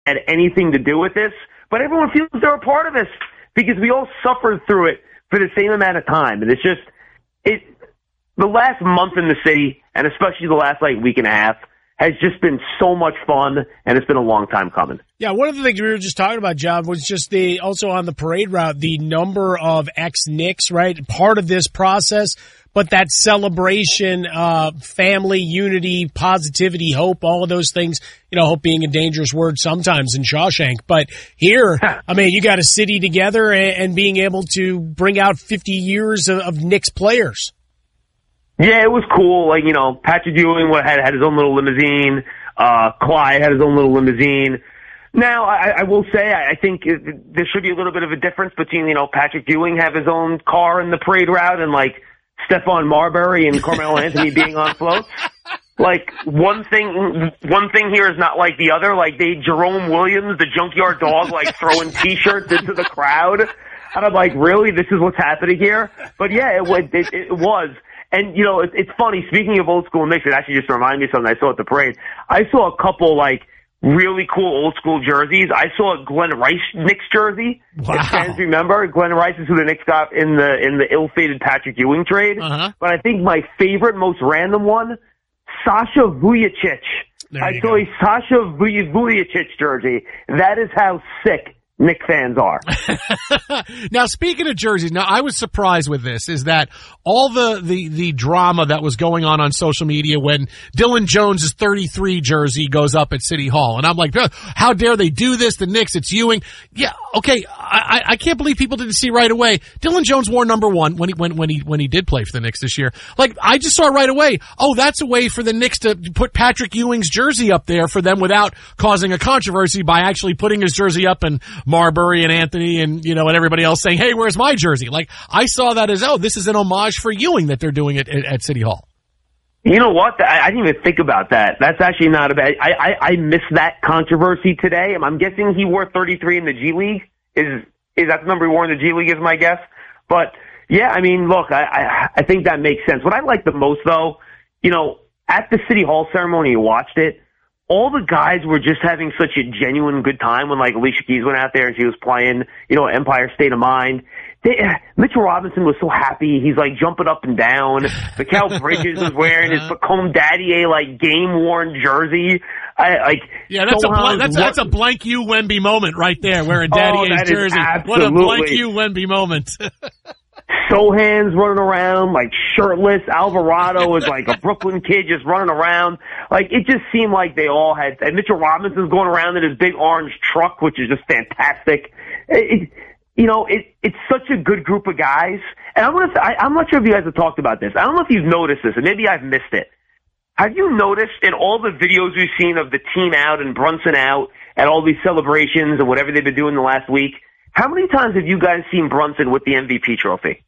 had anything to do with this, but everyone feels they're a part of this because we all suffered through it for the same amount of time. And it's just, the last month in the city, and especially the last week and a half, has just been so much fun, and it's been a long time coming. Yeah, one of the things we were just talking about, John, was just also on the parade route, the number of ex-Knicks, right? Part of this process, but that celebration, family, unity, positivity, hope, all of those things, hope being a dangerous word sometimes in Shawshank. But here, you got a city together and being able to bring out 50 years of Knicks players. Yeah, it was cool. Patrick Ewing had his own little limousine. Clyde had his own little limousine. Now, I will say, I think there should be a little bit of a difference between, Patrick Ewing have his own car in the parade route and, Stephon Marbury and Carmelo Anthony being on floats. One thing here is not like the other. Jerome Williams, the junkyard dog, throwing T-shirts into the crowd. And I'm like, really? This is what's happening here? But yeah, it was. And, it's funny, speaking of old school Knicks, it actually just reminded me of something I saw at the parade. I saw a couple, really cool old school jerseys. I saw a Glenn Rice Knicks jersey. Wow. If fans remember, Glenn Rice is who the Knicks got in the ill-fated Patrick Ewing trade. Uh-huh. But I think my favorite, most random one, Sasha Vujacic. I saw a Sasha Vujacic jersey. That is how sick Knicks fans are. Now, speaking of jerseys, I was surprised with this, is that all the drama that was going on social media when Dylan Jones' 33 jersey goes up at City Hall. And I'm like, how dare they do this? The Knicks, it's Ewing. Yeah, okay, I can't believe people didn't see right away. Dylan Jones wore number 1 when he did play for the Knicks this year. I just saw right away, that's a way for the Knicks to put Patrick Ewing's jersey up there for them without causing a controversy by actually putting his jersey up and Marbury and Anthony and, and everybody else saying, hey, where's my jersey? I saw that as, this is an homage for Ewing that they're doing it at City Hall. You know what? I didn't even think about that. That's actually not a bad, I missed that controversy today. I'm guessing he wore 33 in the G League. Is that the number he wore in the G League is my guess. But yeah, look, I think that makes sense. What I like the most though, at the City Hall ceremony, you watched it, all the guys were just having such a genuine good time when Alicia Keys went out there and she was playing, Empire State of Mind. Mitchell Robinson was so happy. He's jumping up and down. Mikal Bridges was wearing his Pacome Daddier game worn jersey. That's a blank you Wemby moment right there, wearing Daddier's jersey. What a blank you Wemby moment. Sohan's running around shirtless. Alvarado is a Brooklyn kid just running around. It just seemed like they all had. And Mitchell Robinson's going around in his big orange truck, which is just fantastic. It's such a good group of guys. And I'm not sure if you guys have talked about this. I don't know if you've noticed this, and maybe I've missed it. Have you noticed in all the videos we've seen of the team out and Brunson out at all these celebrations and whatever they've been doing the last week, how many times have you guys seen Brunson with the MVP trophy?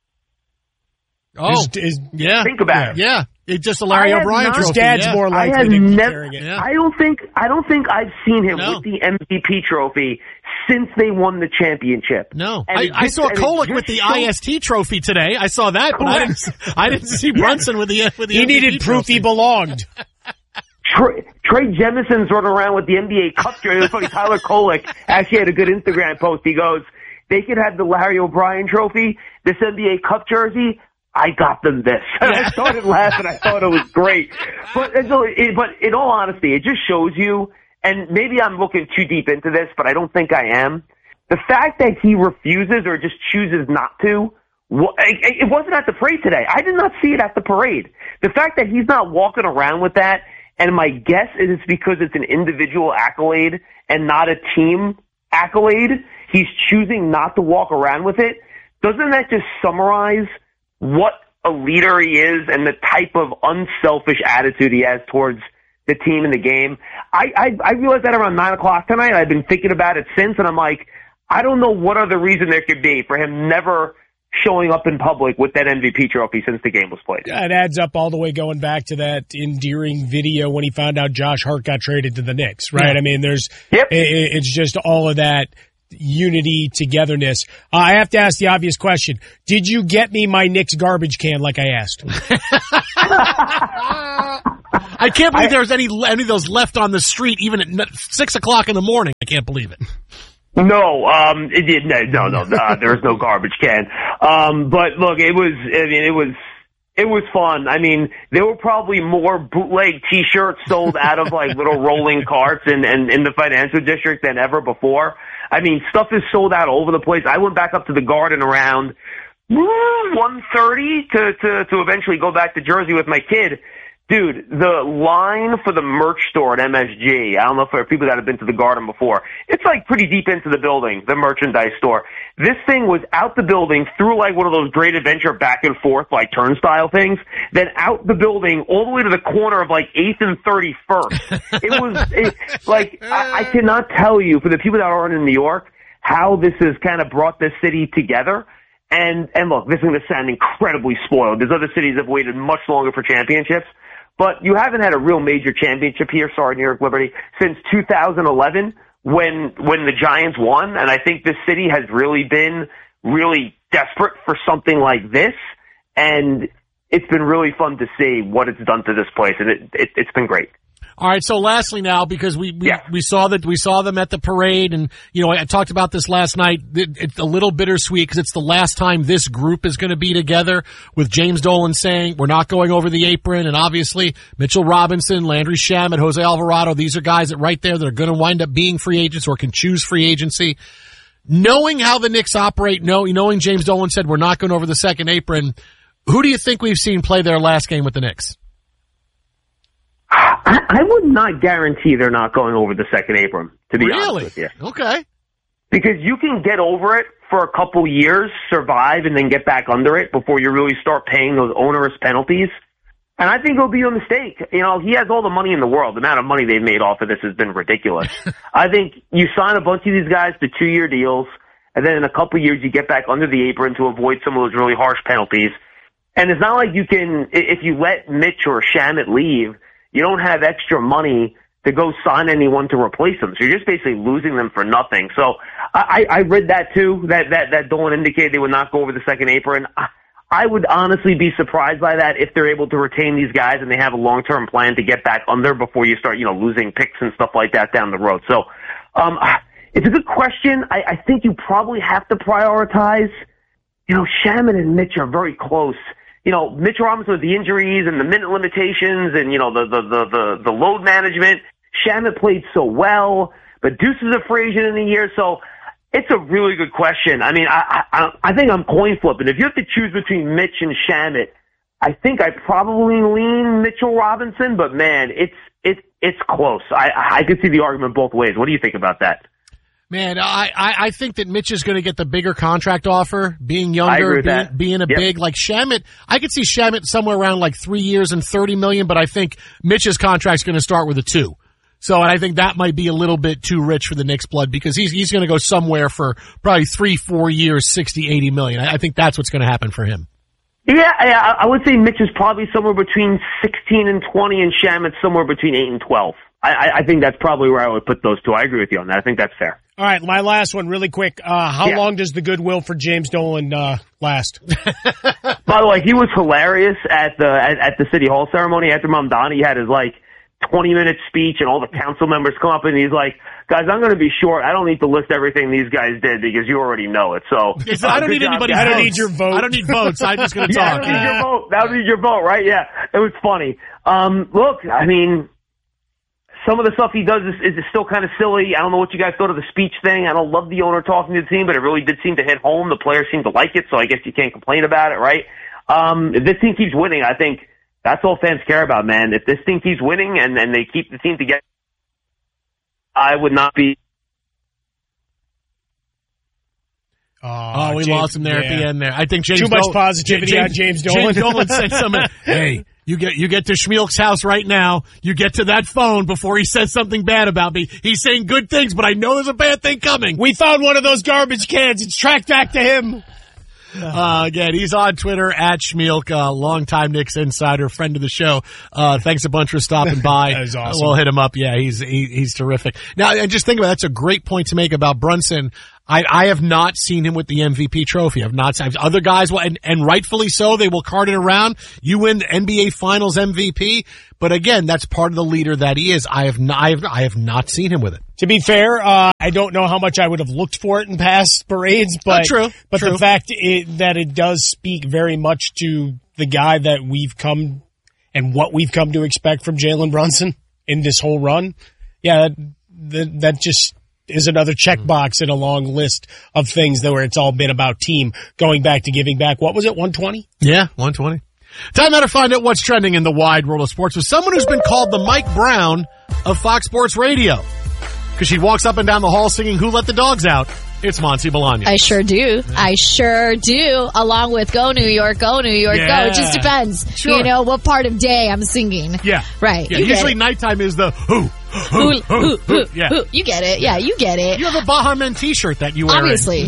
Oh, yeah. Think about it. Yeah. It's just a Larry O'Brien trophy. His dad's more likely to be carrying it. Yeah. I don't think I've seen him with the MVP trophy since they won the championship. No. I saw Kolek with the IST trophy today. I saw that, but I didn't see Brunson with the He MVP needed proof trophy. he belonged. Trey Jemison's running around with the NBA Cup jersey. It was funny. Tyler Kolek actually had a good Instagram post. He goes, they could have the Larry O'Brien trophy, this NBA Cup jersey. I got them this. And I started laughing. I thought it was great. But in all honesty, it just shows you, and maybe I'm looking too deep into this, but I don't think I am. The fact that he refuses or just chooses not to, it wasn't at the parade today. I did not see it at the parade. The fact that he's not walking around with that, and my guess is because it's an individual accolade and not a team accolade, he's choosing not to walk around with it. Doesn't that just summarize what a leader he is and the type of unselfish attitude he has towards the team and the game? I realized that around 9 o'clock tonight. I've been thinking about it since, and I'm like, I don't know what other reason there could be for him never showing up in public with that MVP trophy since the game was played. Yeah, it adds up all the way going back to that endearing video when he found out Josh Hart got traded to the Knicks, right? Yeah. It's just all of that unity, togetherness. I have to ask the obvious question. Did you get me my Knicks garbage can like I asked? I can't believe there's any of those left on the street even at 6 o'clock in the morning. I can't believe it. No, there's no garbage can. But look, it was fun. I mean, there were probably more bootleg T-shirts sold out of like little rolling carts in the financial district than ever before. I mean, stuff is sold out all over the place. I went back up to the Garden around 1:30 to eventually go back to Jersey with my kid. Dude, the line for the merch store at MSG, I don't know for people that have been to the Garden before, it's like pretty deep into the building, the merchandise store. This thing was out the building through like one of those Great Adventure back and forth like turnstile things, then out the building all the way to the corner of like 8th and 31st. I cannot tell you, for the people that aren't in New York, how this has kind of brought this city together. And look, this is going to sound incredibly spoiled. There's other cities that have waited much longer for championships. But you haven't had a real major championship here, New York Liberty, since 2011 when the Giants won. And I think this city has really been really desperate for something like this. And it's been really fun to see what it's done to this place. And it's been great. All right, so lastly now, because we saw them at the parade, and I talked about this last night. It's a little bittersweet because it's the last time this group is going to be together, with James Dolan saying we're not going over the apron, and obviously Mitchell Robinson, Landry Shamet, Jose Alvarado, these are guys that right there that are going to wind up being free agents or can choose free agency. Knowing how the Knicks operate, knowing James Dolan said we're not going over the second apron, who do you think we've seen play their last game with the Knicks? I would not guarantee they're not going over the second apron, to be honest with you. Okay. Because you can get over it for a couple years, survive, and then get back under it before you really start paying those onerous penalties. And I think it'll be a mistake. He has all the money in the world. The amount of money they've made off of this has been ridiculous. I think you sign a bunch of these guys to 2-year deals, and then in a couple years you get back under the apron to avoid some of those really harsh penalties. And it's not like you can, if you let Mitch or Shamet leave, you don't have extra money to go sign anyone to replace them. So you're just basically losing them for nothing. So I read that too, that Dolan indicated they would not go over the second apron. I would honestly be surprised by that if they're able to retain these guys and they have a long-term plan to get back under before you start, losing picks and stuff like that down the road. So, it's a good question. I think you probably have to prioritize. Shamet and Mitch are very close. Mitch Robinson with the injuries and the minute limitations and, the load management. Shamet played so well, but Deuce is a free agent in a year. So it's a really good question. I mean, I think I'm coin flipping. If you have to choose between Mitch and Shamet, I think I probably lean Mitchell Robinson, but man, it's close. I could see the argument both ways. What do you think about that? Man, I think that Mitch is going to get the bigger contract offer, being younger, being a big, like Shamet. I could see Shamet somewhere around like 3 years and $30 million, but I think Mitch's contract's going to start with a 2. So, and I think that might be a little bit too rich for the Knicks blood because he's going to go somewhere for probably 3-4 years, 60, 80 million. I think that's what's going to happen for him. Yeah, I would say Mitch is probably somewhere between 16 and 20 and Shamet's somewhere between 8 and 12. I think that's probably where I would put those two. I agree with you on that. I think that's fair. All right, my last one, really quick. How long does the goodwill for James Dolan last? By the way, he was hilarious at the City Hall ceremony after Mamdani. He had his 20-minute speech, and all the council members come up, and he's like, "Guys, I'm going to be short. I don't need to list everything these guys did because you already know it." So I don't need anybody's votes. I don't need your vote. I don't need votes. I'm just going to talk. I don't need your vote. That would be your vote, right? Yeah, it was funny. Look, I mean, some of the stuff he does is still kind of silly. I don't know what you guys thought of the speech thing. I don't love the owner talking to the team, but it really did seem to hit home. The players seem to like it, so I guess you can't complain about it, right? If this team keeps winning, I think that's all fans care about, man. If this team keeps winning and they keep the team together, I would not be. We lost him there at the end there. I think James too much positivity on James Dolan. James Dolan said something. Hey, you get to Schmeelk's house right now. You get to that phone before he says something bad about me. He's saying good things, but I know there's a bad thing coming. We found one of those garbage cans. It's tracked back to him. Again, he's on Twitter at Schmeelk, longtime Knicks insider, friend of the show. Thanks a bunch for stopping by. That is awesome. We'll hit him up. Yeah, he's terrific. Now, and just think about it, that's a great point to make about Brunson. I have not seen him with the MVP trophy. Other guys will, and rightfully so, they will cart it around. You win the NBA Finals MVP, but again, that's part of the leader that he is. I have not seen him with it. To be fair, I don't know how much I would have looked for it in past parades, but true. The fact that it does speak very much to the guy that we've come and what we've come to expect from Jalen Brunson in this whole run. Yeah, that just is another checkbox in a long list of things where it's all been about team, going back to giving back. What was it, 120? Yeah, 120. Time now to find out what's trending in the wide world of sports with someone who's been called the Mike Brown of Fox Sports Radio. Because she walks up and down the hall singing Who Let the Dogs Out. It's Monty Bolaños. I sure do. I sure do. Along with Go New York, Go New York, Go. It just depends. Sure. You know, what part of day I'm singing. Yeah. Right. Yeah, usually nighttime is the who. Yeah. You get it. Yeah, you get it. You have a Baha Men t-shirt that you wear. Obviously.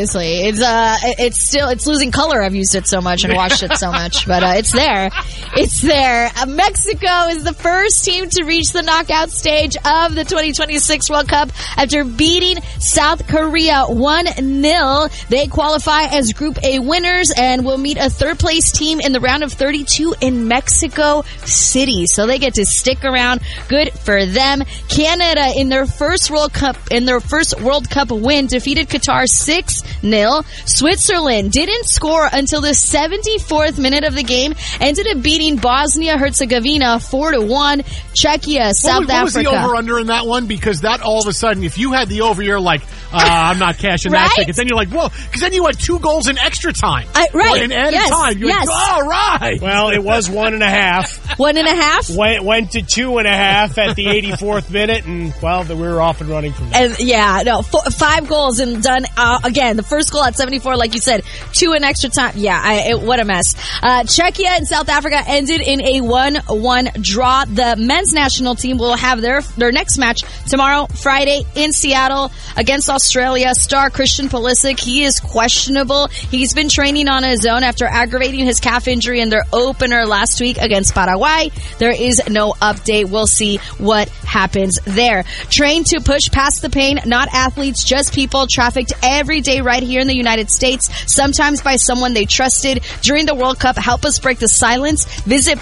It's losing color. I've used it so much and watched it so much, but it's there. It's there. Mexico is the first team to reach the knockout stage of the 2026 World Cup after beating South Korea 1-0. They qualify as Group A winners and will meet a third place team in the round of 32 in Mexico City. So they get to stick around. Good for them. Canada in their first World Cup win defeated Qatar 6-0. Switzerland didn't score until the 74th minute of the game, ended up beating Bosnia-Herzegovina 4-1. Czechia, South Africa. What was the over-under in that one? Because that all of a sudden, if you had the over, you're like, I'm not cashing that ticket. Then you're like, whoa, because then you had 2 goals in extra time. Right. In added time. You're like, all right. Well, it was 1.5. 1.5? Went to 2.5 at the 84th minute, and, well, we were off and running from there. And 5 goals and done, again, the first goal at 74, like you said, 2 in extra time. Yeah, what a mess. Czechia and South Africa ended in a 1-1 draw. The men's national team will have their next match tomorrow, Friday, in Seattle against Australia. Star Christian Pulisic, he is questionable. He's been training on his own after aggravating his calf injury in their opener last week against Paraguay. There is no update. We'll see what happens there. Trained to push past the pain, not athletes, just people trafficked every day right here in the United States, sometimes by someone they trusted during the World Cup. Help us break the silence. Visit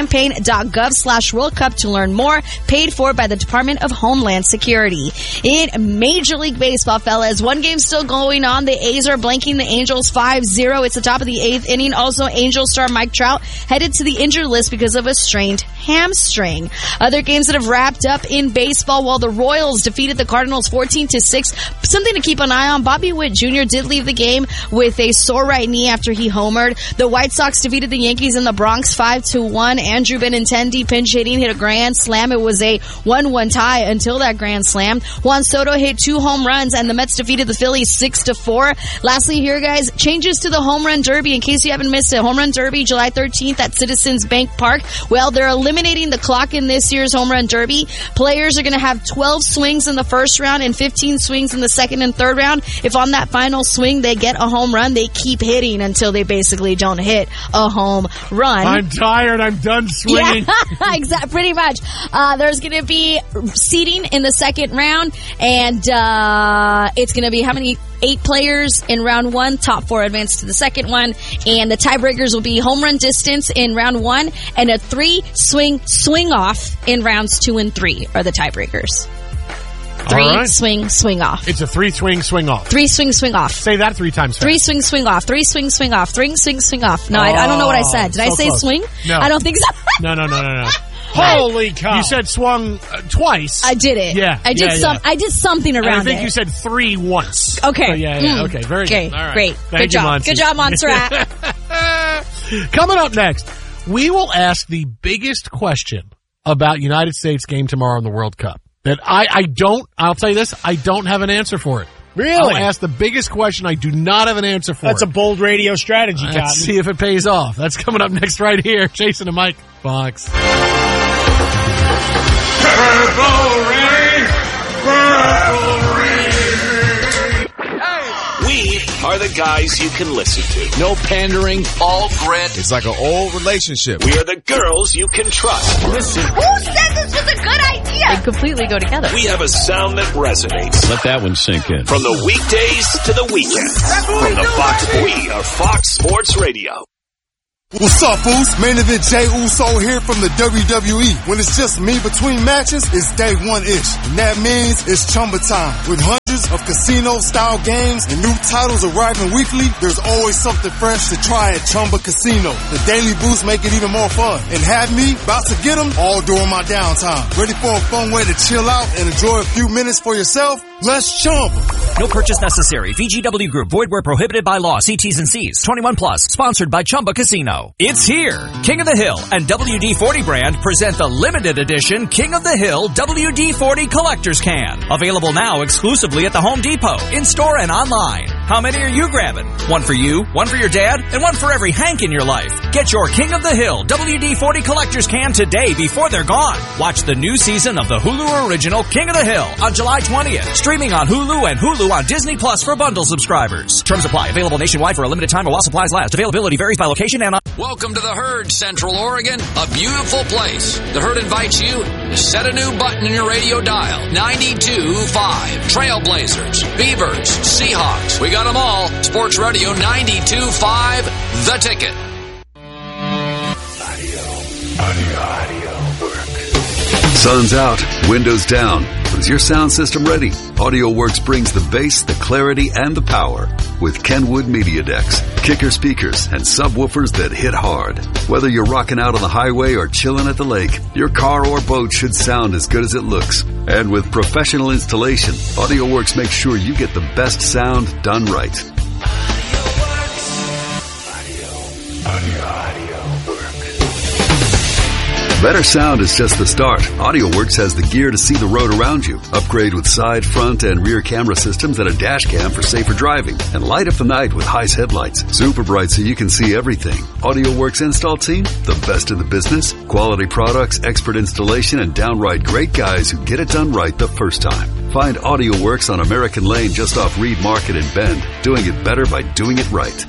bluecampaign.gov/World Cup to learn more. Paid for by the Department of Homeland Security. In Major League Baseball, fellas, one game still going on. The A's are blanking the Angels 5-0. It's the top of the 8th inning. Also, Angels star Mike Trout headed to the injured list because of a strained hamstring. Other games that have wrapped up in baseball, while the Royals defeated the Cardinals 14-6. Something to keep an eye on. Bobby Witt Jr. did leave the game with a sore right knee after he homered. The White Sox defeated the Yankees in the Bronx 5-1. Andrew Benintendi pinch hitting hit a grand slam. It was a 1-1 tie until that grand slam. Juan Soto hit 2 home runs and the Mets defeated the Phillies 6-4. Lastly here, guys, changes to the Home Run Derby. In case you haven't missed it, Home Run Derby July 13th at Citizens Bank Park. Well, they're eliminating the clock in this year's Home Run Derby. Players are going to have 12 swings in the first round and 15 swings in the second and third round. If on that final swing they get a home run, they keep hitting until they basically don't hit a home run. I'm tired. I'm done swinging. Yeah, exactly. Pretty much. There's going to be seeding in the second round, and it's going to be how many? 8 players in round 1, top 4 advance to the second one, and the tiebreakers will be home run distance in round 1 and a 3-swing swing-off in rounds 2 and 3 are the tiebreakers. 3-swing off. It's a 3-swing swing off. 3-swing swing off. Say that 3 times fast. 3-swing swing off. 3-swing swing off. 3-swing swing off. No, I don't know what I said. Did I say close. Swing? No. I don't think so. No. Holy cow. You said swung twice. I did it. Yeah. I did I did something around it. I think you said 3 once. Okay. So okay. Very good. All right. Great. Thank you, Monty. Good job, Montserrat. Coming up next, we will ask the biggest question about United States game tomorrow in the World Cup. That I'll tell you this, I don't have an answer for it. Really? I'll ask the biggest question. I do not have an answer for That's a bold radio strategy, Cotton. Let's see if it pays off. That's coming up next right here. Jason and Mike, Fox. We are the guys you can listen to. No pandering, all grit. It's like an old relationship. We are the girls you can trust. Listen. Who said this was a good idea? They completely go together. We have a sound that resonates. Let that one sink in. From the weekdays to the weekend. From the Fox, we are Fox Sports Radio. What's up, fools? Main event Jey Uso here from the WWE. When it's just me between matches, it's day one-ish. And that means it's Chumba time. With hundreds of casino-style games and new titles arriving weekly, there's always something fresh to try at Chumba Casino. The daily boosts make it even more fun. And have me about to get them all during my downtime. Ready for a fun way to chill out and enjoy a few minutes for yourself? Let's Chumba. No purchase necessary. VGW Group. Void where prohibited by law. See T's and C's. 21 plus. Sponsored by Chumba Casino. It's here. King of the Hill and WD-40 brand present the limited edition King of the Hill WD-40 Collector's Can. Available now exclusively at the Home Depot, in-store and online. How many are you grabbing? One for you, one for your dad, and one for every Hank in your life. Get your King of the Hill WD-40 Collector's Can today before they're gone. Watch the new season of the Hulu original King of the Hill on July 20th. Streaming on Hulu and Hulu on Disney Plus for bundle subscribers. Terms apply. Available nationwide for a limited time or while supplies last. Availability varies by location and on... Welcome to the Herd, Central Oregon, a beautiful place. The Herd invites you to set a new button in your radio dial. 92.5. Trailblazers, Beavers, Seahawks. We got them all. Sports Radio 92.5. The Ticket. Audio work. Sun's out, windows down. Is your sound system ready? AudioWorks brings the bass, the clarity, and the power with Kenwood Media Decks, kicker speakers, and subwoofers that hit hard. Whether you're rocking out on the highway or chilling at the lake, your car or boat should sound as good as it looks. And with professional installation, AudioWorks makes sure you get the best sound done right. Better sound is just the start. AudioWorks has the gear to see the road around you. Upgrade with side, front, and rear camera systems and a dash cam for safer driving. And light up the night with Heis headlights. Super bright so you can see everything. AudioWorks install team, the best in the business. Quality products, expert installation, and downright great guys who get it done right the first time. Find AudioWorks on American Lane just off Reed Market in Bend. Doing it better by doing it right.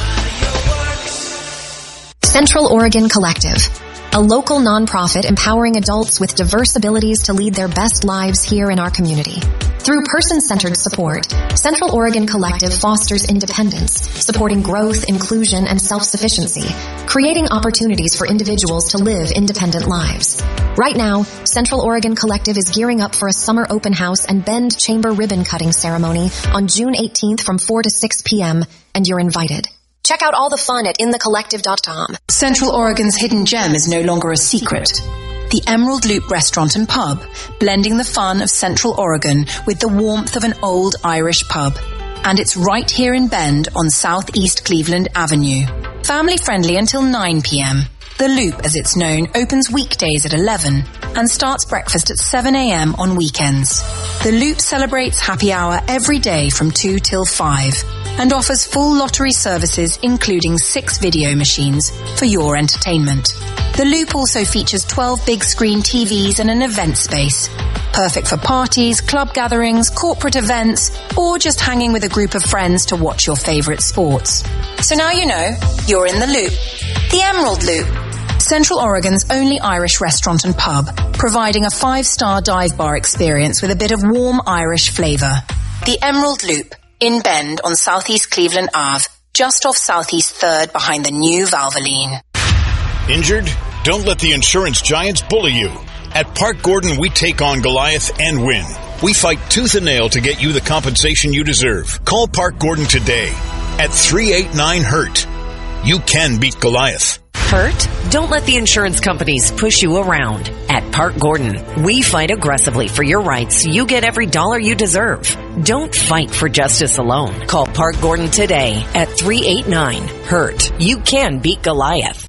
Central Oregon Collective, a local nonprofit empowering adults with diverse abilities to lead their best lives here in our community. Through person-centered support, Central Oregon Collective fosters independence, supporting growth, inclusion, and self-sufficiency, creating opportunities for individuals to live independent lives. Right now, Central Oregon Collective is gearing up for a summer open house and Bend Chamber ribbon cutting ceremony on June 18th from 4 to 6 p.m., and you're invited. Check out all the fun at inthecollective.com. Central Oregon's hidden gem is no longer a secret. The Emerald Loop Restaurant and Pub, blending the fun of Central Oregon with the warmth of an old Irish pub. And it's right here in Bend on Southeast Cleveland Avenue. Family friendly until 9 p.m. The Loop, as it's known, opens weekdays at 11 and starts breakfast at 7 a.m. on weekends. The Loop celebrates happy hour every day from 2 till 5 and offers full lottery services including 6 video machines for your entertainment. The Loop also features 12 big screen TVs and an event space. Perfect for parties, club gatherings, corporate events, or just hanging with a group of friends to watch your favorite sports. So now you know, you're in the Loop. The Emerald Loop. Central Oregon's only Irish restaurant and pub, providing a 5-star dive bar experience with a bit of warm Irish flavor. The Emerald Loop, in Bend on Southeast Cleveland Ave, just off Southeast 3rd behind the new Valvoline. Injured? Don't let the insurance giants bully you. At Park Gordon, we take on Goliath and win. We fight tooth and nail to get you the compensation you deserve. Call Park Gordon today at 389-HURT. You can beat Goliath. Hurt? Don't let the insurance companies push you around. At Park Gordon, we fight aggressively for your rights so you get every dollar you deserve. Don't fight for justice alone. Call Park Gordon today at 389-HURT. You can beat Goliath.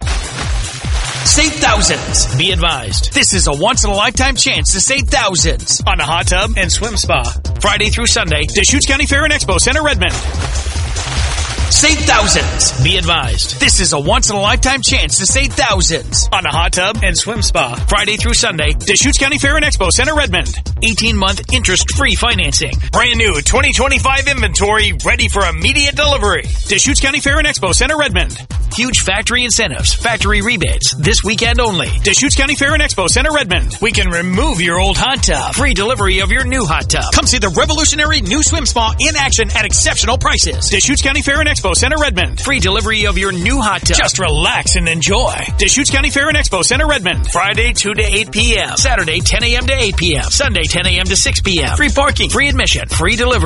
Save thousands. Be advised, this is a once-in-a-lifetime chance to save thousands on a hot tub and swim spa. Friday through Sunday, Deschutes County Fair and Expo Center, Redmond. Save thousands. Be advised, this is a once-in-a-lifetime chance to save thousands on a hot tub and swim spa. Friday through Sunday, Deschutes County Fair and Expo Center, Redmond. 18-month interest-free financing. Brand new 2025 inventory ready for immediate delivery. Deschutes County Fair and Expo Center, Redmond. Huge factory incentives, factory rebates, this weekend only. Deschutes County Fair and Expo Center, Redmond. We can remove your old hot tub. Free delivery of your new hot tub. Come see the revolutionary new swim spa in action at exceptional prices. Deschutes County Fair and Expo Center, Redmond. Free delivery of your new hot tub. Just relax and enjoy. Deschutes County Fair and Expo Center, Redmond. Friday 2 to 8 p.m. Saturday 10 a.m. to 8 p.m. Sunday 10 a.m. to 6 p.m. Free parking, free admission, free delivery.